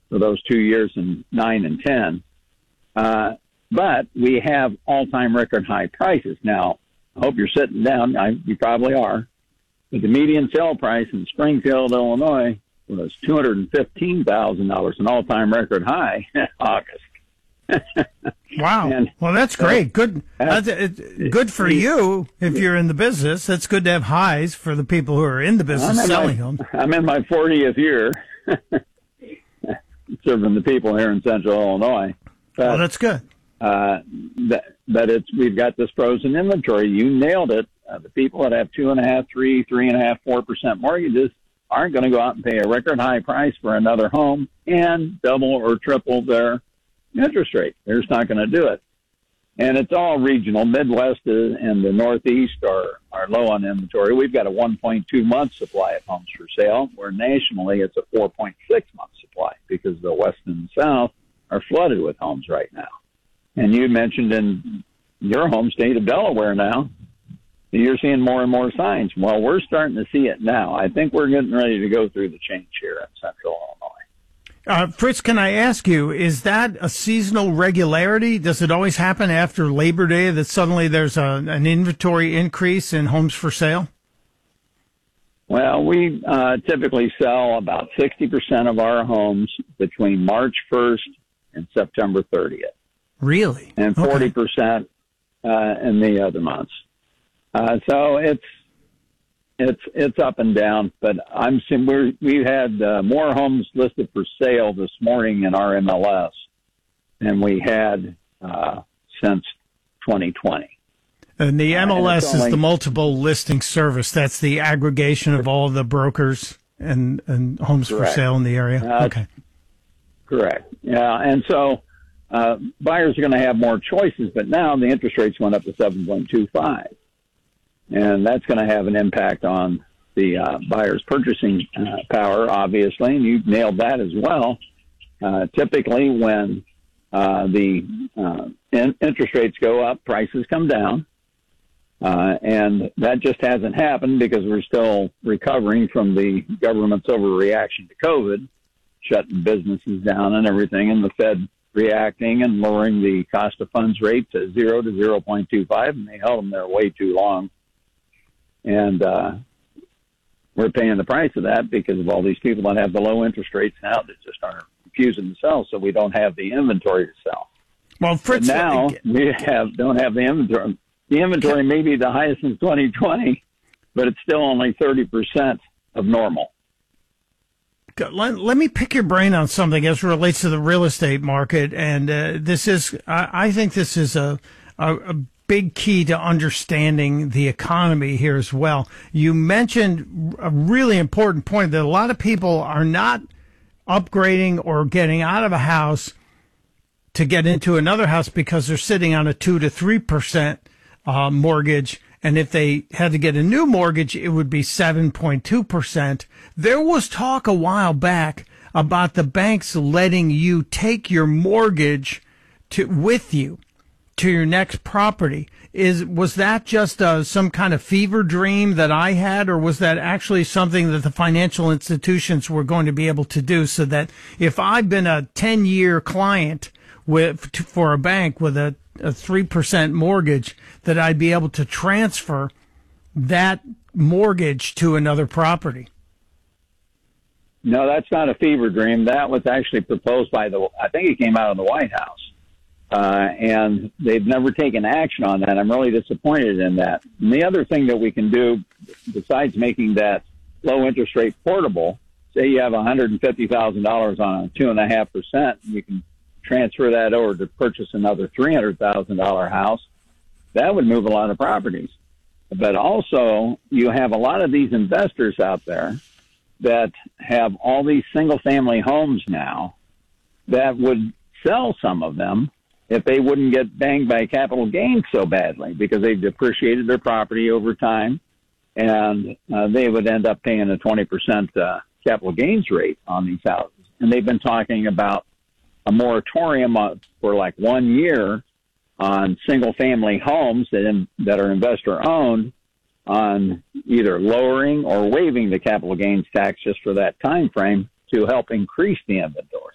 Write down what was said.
for those 2 years in 9 and 10. But we have all-time record high prices. Now, I hope you're sitting down. You probably are. But the median sale price in Springfield, Illinois, was $215,000, an all-time record high in August. Wow. Well, that's great. Good. Good for you if you're in the business. It's good to have highs for the people who are in the business selling them. I'm in my 40th year serving the people here in Central Illinois. Well, that's good. But we've got this frozen inventory. You nailed it. The people that have 2.5%, 3.5%, 4% mortgages aren't going to go out and pay a record high price for another home and double or triple their interest rate. They're just not going to do it. And it's all regional. Midwest and the Northeast are low on inventory. We've got a 1.2 month supply of homes for sale, where nationally it's a 4.6 month supply because the West and the South are flooded with homes right now. And you mentioned in your home state of Delaware now, you're seeing more and more signs. Well, we're starting to see it now. I think we're getting ready to go through the change here in Central Illinois. Fritz, can I ask you, is that a seasonal regularity? Does it always happen after Labor Day that suddenly there's an inventory increase in homes for sale? Well, we typically sell about 60% of our homes between March 1st and September 30th. Really? And 40% in the other months. So it's up and down, but we've had more homes listed for sale this morning in our MLS than we had since 2020. And the MLS is the multiple listing service. That's the aggregation of all the brokers and homes for sale in the area. Okay. Correct. Yeah, and so buyers are going to have more choices, but now the interest rates went up to 7.25. And that's going to have an impact on the buyer's purchasing power, obviously, and you nailed that as well. Typically, when the interest rates go up, prices come down. And that just hasn't happened because we're still recovering from the government's overreaction to COVID, shutting businesses down and everything, and the Fed reacting and lowering the cost of funds rate to 0 to 0.25, and they held them there way too long. And we're paying the price of that because of all these people that have the low interest rates now that just aren't refusing to sell, so we don't have the inventory to sell. Well, Fritz, but now we don't have the inventory. The inventory may be the highest since 2020, but it's still only 30% of normal. Let me pick your brain on something as it relates to the real estate market, and I think this is a big key to understanding the economy here as well. You mentioned a really important point that a lot of people are not upgrading or getting out of a house to get into another house because they're sitting on a 2 to 3% mortgage. And if they had to get a new mortgage, it would be 7.2%. There was talk a while back about the banks letting you take your mortgage with you to your next property. Was that just some kind of fever dream that I had, or was that actually something that the financial institutions were going to be able to do, so that if I've been a 10-year client for a bank with a 3% mortgage, that I'd be able to transfer that mortgage to another property? No, that's not a fever dream. That was actually proposed by I think it came out of the White House. And they've never taken action on that. I'm really disappointed in that. And the other thing that we can do, besides making that low interest rate portable, say you have $150,000 on a 2.5%, you can transfer that over to purchase another $300,000 house. That would move a lot of properties. But also, you have a lot of these investors out there that have all these single-family homes now that would sell some of them if they wouldn't get banged by capital gains so badly, because they've depreciated their property over time, and they would end up paying a 20% capital gains rate on these houses. And they've been talking about a moratorium for like 1 year on single-family homes that are investor-owned, on either lowering or waiving the capital gains tax just for that time frame to help increase the inventory.